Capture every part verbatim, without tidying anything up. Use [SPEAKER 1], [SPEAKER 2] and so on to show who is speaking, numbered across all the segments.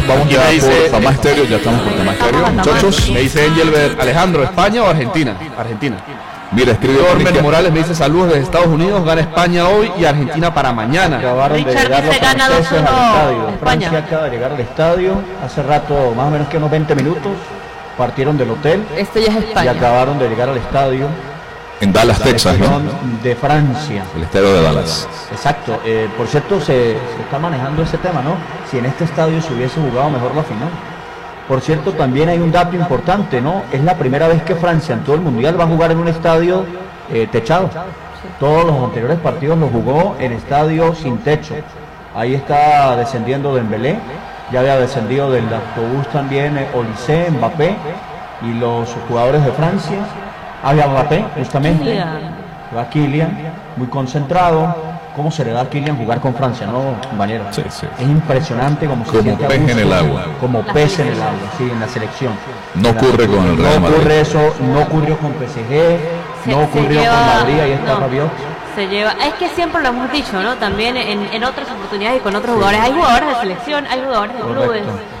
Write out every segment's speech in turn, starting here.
[SPEAKER 1] vamos ya
[SPEAKER 2] dice,
[SPEAKER 1] por Fama Estéreo, ya estamos por Fama Estéreo, muchachos.
[SPEAKER 2] Me dice Engelbert Alejandro, ¿España o Argentina? Argentina.
[SPEAKER 1] Mira, escribe
[SPEAKER 2] Norman Morales, me dice saludos desde Estados Unidos, gana España hoy y Argentina para mañana.
[SPEAKER 3] Acabaron de llegar los franceses al estadio. Francia acaba de llegar al estadio hace rato, más o menos que unos veinte minutos. Partieron del hotel.
[SPEAKER 4] Este ya es España.
[SPEAKER 3] Y acabaron de llegar al estadio.
[SPEAKER 1] En Dallas, Texas, ¿no?
[SPEAKER 3] De Francia.
[SPEAKER 1] El estadio de Dallas.
[SPEAKER 3] Exacto. Eh, por cierto, se, se está manejando ese tema, ¿no? Si en este estadio se hubiese jugado mejor la final. Por cierto, también hay un dato importante, ¿no? Es la primera vez que Francia en todo el Mundial va a jugar en un estadio eh, techado. Todos los anteriores partidos los jugó en estadio sin techo. Ahí está descendiendo Dembélé, ya había descendido del autobús también eh, Olise, Mbappé y los jugadores de Francia. Había Mbappé, justamente. Va Kylian, muy concentrado. ¿Cómo se le da a Kylian jugar con Francia, no, compañero?
[SPEAKER 1] Sí, sí.
[SPEAKER 3] Es impresionante como se
[SPEAKER 1] como
[SPEAKER 3] siente
[SPEAKER 1] pez en el agua.
[SPEAKER 3] Como pez en el agua, sí, en la selección.
[SPEAKER 1] No ocurre con el Real Madrid.
[SPEAKER 3] No ocurre eso, no ocurrió con P S G,
[SPEAKER 4] Se,
[SPEAKER 3] no ocurrió
[SPEAKER 4] lleva,
[SPEAKER 3] con Madrid, ahí está
[SPEAKER 4] no,
[SPEAKER 3] Rabiot.
[SPEAKER 4] Se lleva, es que siempre lo hemos dicho, ¿no? También en, en otras oportunidades y con otros jugadores. Hay jugadores de selección, hay jugadores de clubes.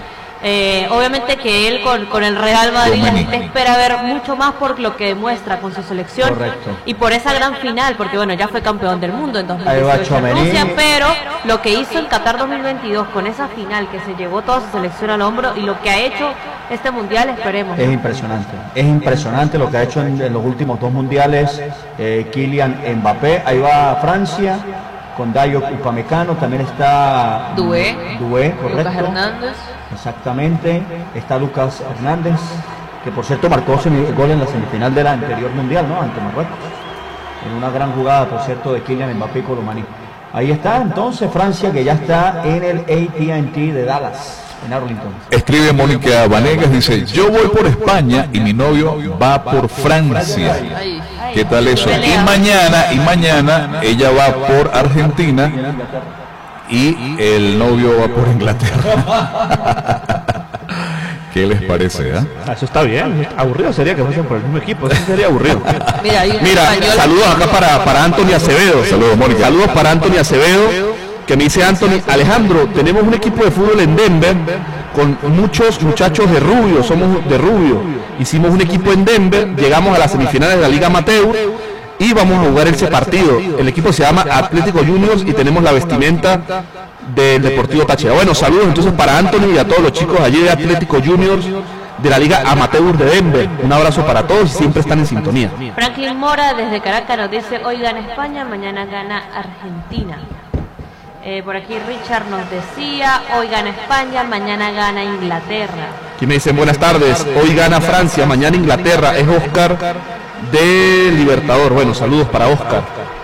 [SPEAKER 4] Eh, obviamente que él con, con el Real Madrid la gente espera ver mucho más por lo que demuestra con su selección. Correcto. Y por esa gran final, porque bueno, ya fue campeón del mundo en dos mil dieciocho en Rusia, pero lo que hizo en Qatar dos mil veintidós con esa final que se llevó toda su selección al hombro y lo que ha hecho este mundial, esperemos.
[SPEAKER 3] Es impresionante, es impresionante lo que ha hecho en, en los últimos dos mundiales eh, Kylian Mbappé. Ahí va Francia con Dayo Upamecano, también está
[SPEAKER 4] Doué,
[SPEAKER 3] Doué, correcto.
[SPEAKER 4] Lucas Hernández.
[SPEAKER 3] Exactamente, está Lucas Hernández, que por cierto marcó el gol en la semifinal del anterior mundial, ¿no? Ante Marruecos. En una gran jugada, por cierto, de Kylian Mbappé y Colomani. Ahí está entonces Francia, que ya está en el A T and T de Dallas, en Arlington.
[SPEAKER 1] Escribe Mónica Vanegas, dice, yo voy por España y mi novio va por Francia. ¿Qué tal eso? Y mañana, y mañana ella va por Argentina y el novio va por Inglaterra. ¿Qué les parece? ¿eh?
[SPEAKER 2] Eso está bien. Aburrido sería que fuesen por el mismo equipo. Eso sería aburrido.
[SPEAKER 4] Mira,
[SPEAKER 2] Mira saludos acá para, para Anthony Acevedo.
[SPEAKER 1] Saludos, Mónica.
[SPEAKER 2] Saludos para Anthony Acevedo, que me dice Anthony, Alejandro, tenemos un equipo de fútbol en Denver con muchos muchachos de rubio, somos de rubio. Hicimos un equipo en Denver, llegamos a las semifinales de la Liga Amateur y vamos a jugar ese partido. El equipo se llama Atlético Juniors y tenemos la vestimenta del Deportivo Táchira. Bueno, saludos entonces para Anthony y a todos los chicos allí de Atlético Juniors de la Liga Amateur de Denver. Un abrazo para todos y siempre están en sintonía.
[SPEAKER 4] Franklin Mora desde Caracas nos dice, hoy gana España, mañana gana Argentina. Eh, por aquí Richard nos decía, hoy gana España, mañana gana Inglaterra.
[SPEAKER 2] Aquí me dicen buenas tardes, hoy gana Francia, mañana Inglaterra. Es Oscar de Libertador. Bueno, saludos para Oscar.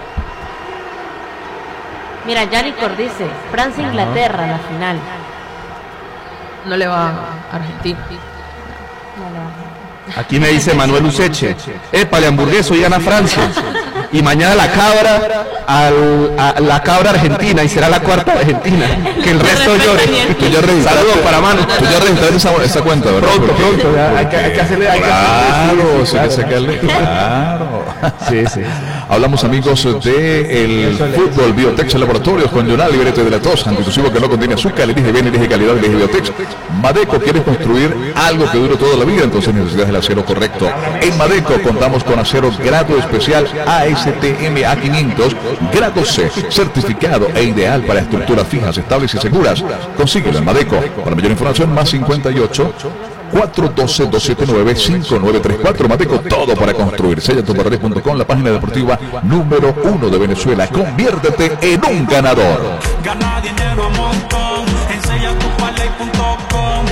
[SPEAKER 4] Mira, Janicor dice, Francia-Inglaterra, la final.
[SPEAKER 5] No le va a Argentina.
[SPEAKER 4] No le va.
[SPEAKER 2] Aquí me dice Manuel Useche, épale hamburguesa, hoy gana Francia. Y mañana la cabra, al, a la cabra argentina, y será la cuarta argentina. Que el resto llore.
[SPEAKER 1] Tú ya registraste,
[SPEAKER 2] saludos para Manu.
[SPEAKER 1] Tú ya registraste esa, esa cuenta, ¿verdad?
[SPEAKER 2] Pronto, pronto. Ya, hay, que, hay que hacerle. Hay
[SPEAKER 1] claro,
[SPEAKER 2] que
[SPEAKER 1] sí, hay que sacarle. Claro.
[SPEAKER 2] Sí, sí.
[SPEAKER 1] Hablamos, amigos, de el fútbol Biotex Laboratorios con Jonal, librete de la tos, antiintusivo que no contiene azúcar, elige bien, elige calidad, elige Biotex. Madeco, ¿quieres construir algo que dure toda la vida? Entonces necesitas el acero correcto. En Madeco contamos con acero grado especial A S T M A quinientos, grado C, certificado e ideal para estructuras fijas, estables y seguras. Consíguelo en Madeco. Para mayor información, más cincuenta y ocho, cuatro uno dos, dos siete nueve, cinco nueve tres cuatro. Madeco, todo para construir. Sella tu paredes punto com, la página deportiva número uno de Venezuela. Conviértete en un ganador.
[SPEAKER 6] Gana dinero a montón en sella tu paredes punto com.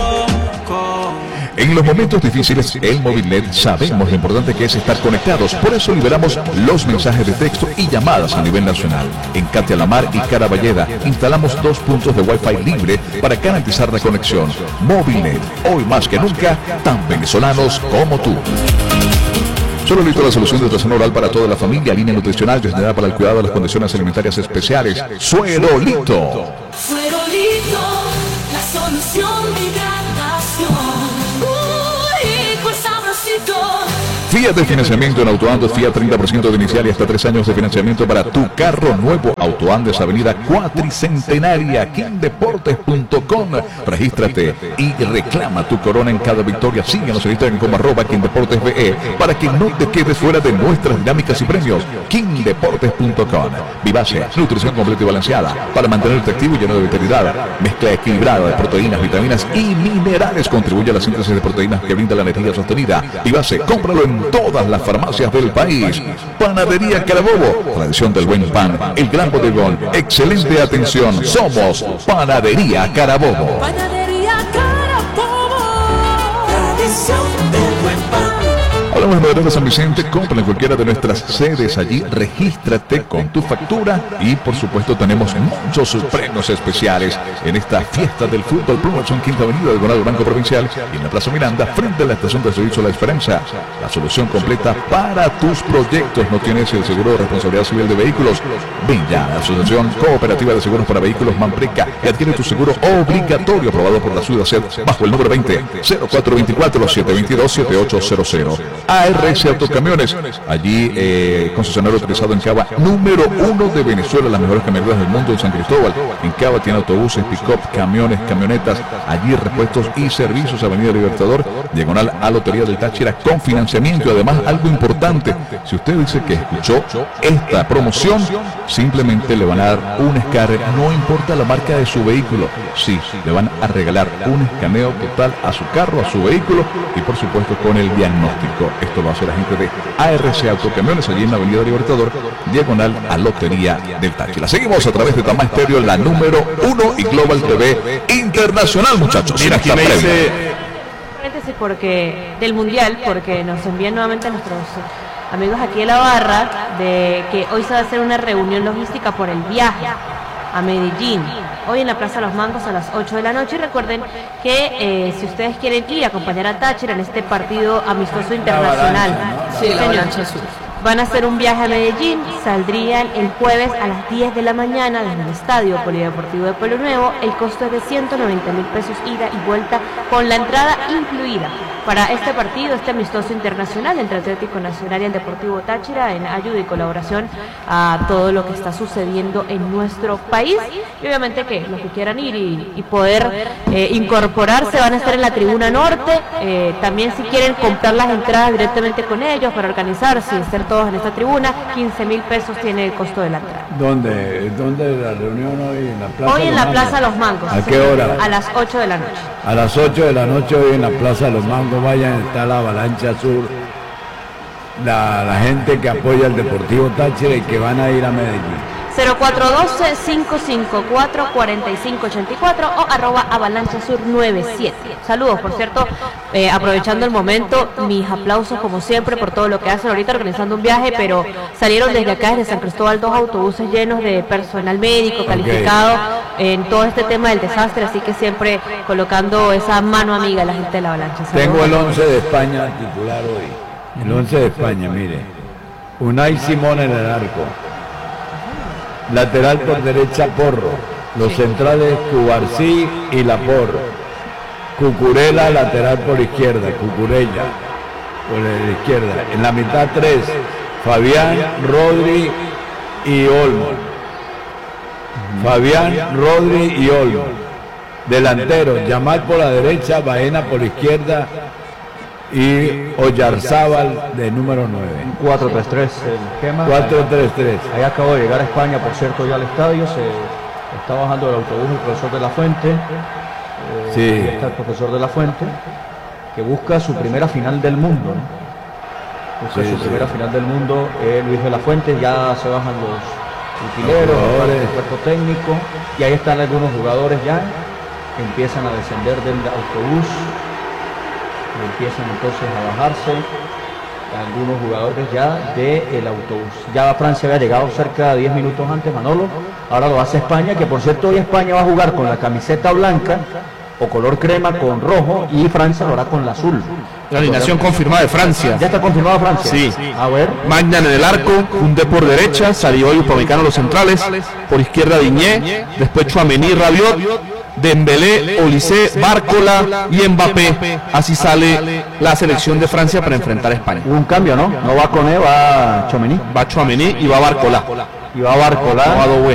[SPEAKER 1] En los momentos difíciles, en Movilnet sabemos lo importante que es estar conectados. Por eso liberamos los mensajes de texto y llamadas a nivel nacional. En Catia La Mar y Caraballeda instalamos dos puntos de Wi-Fi libre para garantizar la conexión. Movilnet, hoy más que nunca, tan venezolanos como tú. Suerolito, la solución de nutrición oral para toda la familia, línea nutricional diseñada para el cuidado de las condiciones alimentarias especiales. Suerolito.
[SPEAKER 7] Suerolito, la solución de hidratación. Uy, rico, sabrosito.
[SPEAKER 1] Fiat de financiamiento en Autoandes, Fiat treinta por ciento de inicial y hasta tres años de financiamiento para tu carro nuevo. Autoandes, Avenida Cuatricentenaria, king deportes punto com. Regístrate y reclama tu corona en cada victoria. Síguenos en Instagram como arroba king deportes B E para que no te quedes fuera de nuestras dinámicas y premios. king deportes punto com. Vivace, nutrición completa y balanceada para mantenerte activo y lleno de vitalidad. Mezcla equilibrada de proteínas, vitaminas y minerales contribuye a la síntesis de proteínas que brinda la energía sostenida. Vivace, cómpralo en todas las farmacias del país. Panadería Carabobo, tradición del buen pan, el gran bodegón, excelente atención. Somos Panadería Carabobo.
[SPEAKER 7] Panadería Carabobo. Tradición del buen pan.
[SPEAKER 1] Hablamos de Madera de San Vicente, compra en cualquiera de nuestras sedes allí, regístrate con tu factura y por supuesto tenemos muchos premios especiales en esta fiesta del fútbol Promotion Quinta Avenida del Bonado Banco Provincial y en la Plaza Miranda frente a la estación de servicio La Esperanza. La solución completa para tus proyectos. ¿No tienes el seguro de responsabilidad civil de vehículos? Ven ya a la Asociación Cooperativa de Seguros para Vehículos Manpreca y adquiere tu seguro obligatorio aprobado por la Ciudad C E D bajo el número veinte cero cuatro veinticuatro siete veintidós siete ocho cero cero. A R S Autocamiones, allí eh, concesionario autorizado en Cava, número uno de Venezuela, las mejores camionetas del mundo en San Cristóbal. En Cava tiene autobuses, pick-up, camiones, camionetas, allí repuestos y servicios. Avenida Libertador, diagonal a Lotería del Táchira, con financiamiento. Y además, algo importante, si usted dice que escuchó esta promoción, simplemente le van a dar un escáner, no importa la marca de su vehículo, sí, le van a regalar un escaneo total a su carro, a su vehículo y por supuesto con el diagnóstico. Esto lo hace la gente de A R C Autocamiones, allí en la Avenida Libertador, diagonal a Lotería del Táchira. Seguimos a través de Tamá Estéreo, la número uno y Global T V Internacional, muchachos.
[SPEAKER 2] Mira, aquí me dice...
[SPEAKER 4] Paréntesis porque del Mundial, porque nos envían nuevamente nuestros amigos aquí de la barra, de que hoy se va a hacer una reunión logística por el viaje a Medellín, hoy en la Plaza Los Mangos a las ocho de la noche. Y recuerden que eh, si ustedes quieren ir a acompañar a Táchira en este partido amistoso internacional,
[SPEAKER 5] Sí, la
[SPEAKER 4] señor,
[SPEAKER 5] avalancha azul.
[SPEAKER 4] van a hacer un viaje a Medellín, saldrían el jueves a las diez de la mañana desde el Estadio Polideportivo de Pueblo Nuevo. El costo es de ciento noventa mil pesos ida y vuelta con la entrada incluida. Para este partido, este amistoso internacional entre Atlético Nacional y el Deportivo Táchira, en ayuda y colaboración a todo lo que está sucediendo en nuestro país. Y obviamente que los que quieran ir y, y poder eh, incorporarse van a estar en la tribuna norte. Eh, también si quieren comprar las entradas directamente con ellos para organizarse y estar todos en esta tribuna, quince mil pesos tiene el costo de la entrada.
[SPEAKER 8] ¿Dónde? ¿Dónde la reunión hoy? ¿En la Plaza
[SPEAKER 4] Hoy en la Plaza Los Mangos.
[SPEAKER 8] ¿A qué hora?
[SPEAKER 4] A las ocho de la noche.
[SPEAKER 8] A las ocho de la noche hoy en la Plaza de los Mangos. Vayan, está la Avalancha Sur, la, la gente que apoya el Deportivo Táchira y que van a ir a Medellín.
[SPEAKER 4] cero cuatro uno dos, cinco cinco cuatro, cuatro cinco ocho cuatro o arroba avalancha sur noventa y siete. Saludos, por cierto, eh, aprovechando el momento, mis aplausos como siempre por todo lo que hacen ahorita organizando un viaje, pero salieron desde acá, desde San Cristóbal, dos autobuses llenos de personal médico calificado okay. en todo este tema del desastre, así que siempre colocando esa mano amiga a la gente de la avalancha. Saludos.
[SPEAKER 8] Tengo el once de España titular hoy, el once de España, mire, Unai Simón en el arco. Lateral por derecha, Porro. Los centrales, Cubarsí y Laporro. Cucurella, lateral por izquierda. Cucurella, por la izquierda. En la mitad, tres. Fabián, Rodri y Olmo. Fabián, Rodri y Olmo. Delanteros, Yamal por la derecha, Baena por la izquierda y Oyarzábal de número nueve.
[SPEAKER 3] cuatro tres tres el esquema.
[SPEAKER 8] cuatro tres tres.
[SPEAKER 3] Ahí acabo de llegar a España, por cierto, ya al estadio. Se está bajando del autobús el profesor de la Fuente. Eh,
[SPEAKER 8] sí.
[SPEAKER 3] Ahí está el profesor de la Fuente, que busca su primera final del mundo, ¿no? Busca sí, su sí. primera final del mundo. Eh, Luis de la Fuente, ya se bajan los utileros, el cuerpo técnico. Y ahí están algunos jugadores ya que empiezan a descender del autobús. Empiezan entonces a bajarse algunos jugadores ya del autobús. Ya Francia había llegado cerca de diez minutos antes, Manolo. Ahora lo hace España, que por cierto hoy España va a jugar con la camiseta blanca o color crema con rojo y Francia lo hará con la azul.
[SPEAKER 2] La alineación confirmada de Francia.
[SPEAKER 3] ¿Ya está confirmada Francia?
[SPEAKER 2] Sí.
[SPEAKER 3] A ver.
[SPEAKER 2] Magnan en el arco, Koundé por derecha, Saribó y Upamecano los centrales, por izquierda Diñé, después Tchouaméni, Rabiot, Dembélé, Olise, Bárcola y Mbappé. Así sale la selección de Francia para enfrentar a España.
[SPEAKER 3] Hubo un cambio, ¿no? No va Koné, va Tchouaméni.
[SPEAKER 2] Va Tchouaméni y va Bárcola.
[SPEAKER 3] Y va Bárcola.
[SPEAKER 2] No va Doué.